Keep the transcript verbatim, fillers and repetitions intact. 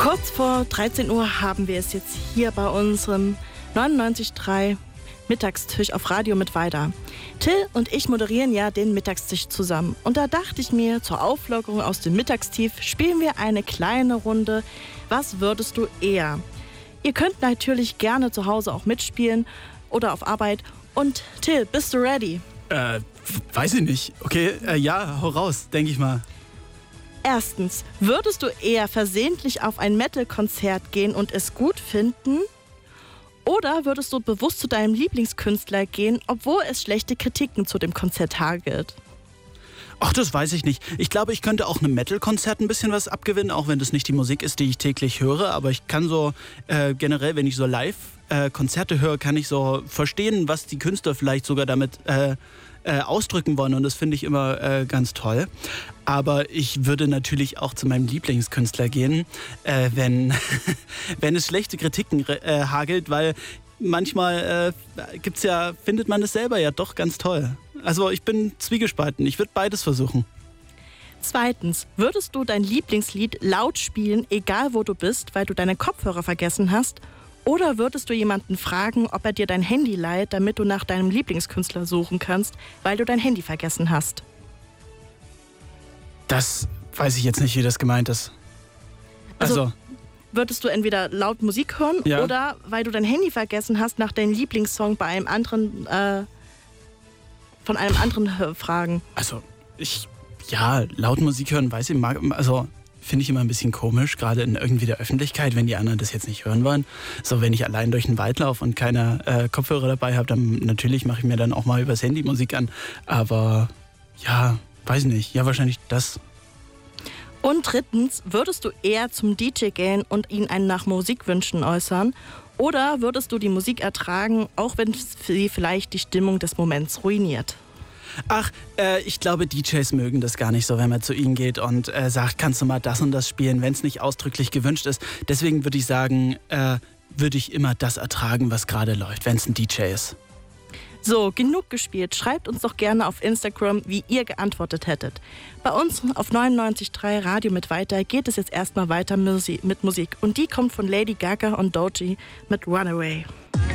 Kurz vor dreizehn Uhr haben wir es jetzt hier bei unserem neunundneunzig Komma drei Mittagstisch auf Radio mit weiter. Till und ich moderieren ja den Mittagstisch zusammen. Und da dachte ich mir, zur Auflockerung aus dem Mittagstief spielen wir eine kleine Runde. Was würdest du eher? Ihr könnt natürlich gerne zu Hause auch mitspielen oder auf Arbeit. Und Till, bist du ready? Äh, weiß ich nicht. Okay, äh, ja, hau raus, denke ich mal. Erstens, würdest du eher versehentlich auf ein Metal-Konzert gehen und es gut finden? Oder würdest du bewusst zu deinem Lieblingskünstler gehen, obwohl es schlechte Kritiken zu dem Konzert hagelt? Ach, das weiß ich nicht. Ich glaube, ich könnte auch einem Metal-Konzert ein bisschen was abgewinnen, auch wenn das nicht die Musik ist, die ich täglich höre. Aber ich kann so äh, generell, wenn ich so live äh, Konzerte höre, kann ich so verstehen, was die Künstler vielleicht sogar damit äh, äh, ausdrücken wollen. Und das finde ich immer äh, ganz toll. Aber ich würde natürlich auch zu meinem Lieblingskünstler gehen, äh, wenn, wenn es schlechte Kritiken äh, hagelt, weil manchmal äh, gibt's ja, findet man es selber ja doch ganz toll. Also ich bin zwiegespalten. Ich würde beides versuchen. Zweitens, würdest du dein Lieblingslied laut spielen, egal wo du bist, weil du deine Kopfhörer vergessen hast? Oder würdest du jemanden fragen, ob er dir dein Handy leiht, damit du nach deinem Lieblingskünstler suchen kannst, weil du dein Handy vergessen hast? Das weiß ich jetzt nicht, wie das gemeint ist. Also, also würdest du entweder laut Musik hören, ja, oder weil du dein Handy vergessen hast, nach deinem Lieblingssong bei einem anderen, äh, von einem anderen äh, fragen? Also, ich, ja, laut Musik hören, weiß ich, mag, also finde ich immer ein bisschen komisch, gerade in irgendwie der Öffentlichkeit, wenn die anderen das jetzt nicht hören wollen. So, wenn ich allein durch den Wald laufe und keine äh, Kopfhörer dabei habe, dann natürlich mache ich mir dann auch mal übers Handy Musik an. Aber, ja, weiß nicht, ja, wahrscheinlich das. Und drittens, würdest du eher zum D J gehen und ihn einen nach Musikwünschen äußern? Oder würdest du die Musik ertragen, auch wenn sie vielleicht die Stimmung des Moments ruiniert? Ach, äh, ich glaube, D Js mögen das gar nicht so, wenn man zu ihnen geht und äh, sagt, kannst du mal das und das spielen, wenn es nicht ausdrücklich gewünscht ist. Deswegen würde ich sagen, äh, würde ich immer das ertragen, was gerade läuft, wenn es ein D J ist. So, genug gespielt. Schreibt uns doch gerne auf Instagram, wie ihr geantwortet hättet. Bei uns auf neunundneunzig Komma drei Radio mit weiter geht es jetzt erstmal weiter mit Musik. Und die kommt von Lady Gaga und Doechii mit Runaway.